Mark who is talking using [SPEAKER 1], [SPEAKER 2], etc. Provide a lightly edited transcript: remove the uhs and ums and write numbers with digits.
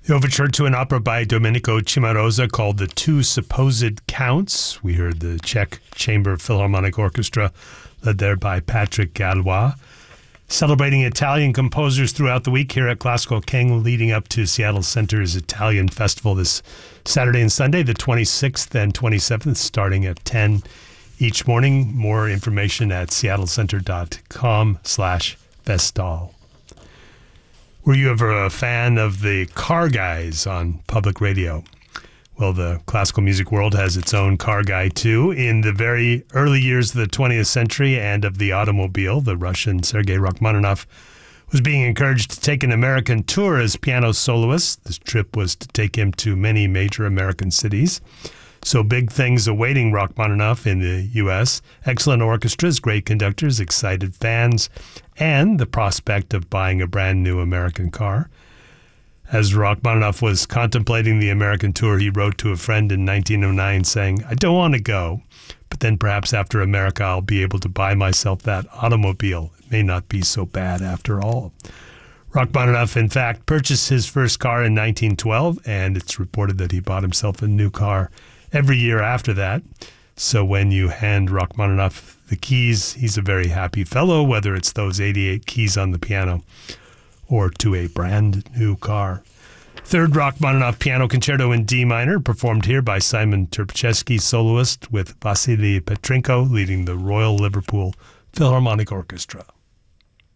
[SPEAKER 1] The overture to an opera by Domenico Cimarosa called The Two Supposed Counts. We heard the Czech Chamber Philharmonic Orchestra, led there by Patrick Gallois. Celebrating Italian composers throughout the week here at Classical King, leading up to Seattle Center's Italian Festival this Saturday and Sunday, the 26th and 27th, starting at 10 each morning. More information at seattlecenter.com/Festal. Were you ever a fan of the Car Guys on public radio? Well, the classical music world has its own car guy, too. In the very early years of the 20th century and of the automobile, the Russian Sergei Rachmaninoff was being encouraged to take an American tour as piano soloist. This trip was to take him to many major American cities. So big things awaiting Rachmaninoff in the U.S. Excellent orchestras, great conductors, excited fans, and the prospect of buying a brand new American car. As Rachmaninoff was contemplating the American tour, he wrote to a friend in 1909 saying, "I don't want to go, but then perhaps after America I'll be able to buy myself that automobile. It may not be so bad after all." Rachmaninoff, in fact, purchased his first car in 1912, and it's reported that he bought himself a new car every year after that. So when you hand Rachmaninoff the keys, he's a very happy fellow, whether it's those 88 keys on the piano or to a brand new car. Third Rachmaninoff Piano Concerto in D minor, performed here by Simon Terpchesky, soloist, with Vasily Petrenko leading the Royal Liverpool Philharmonic Orchestra.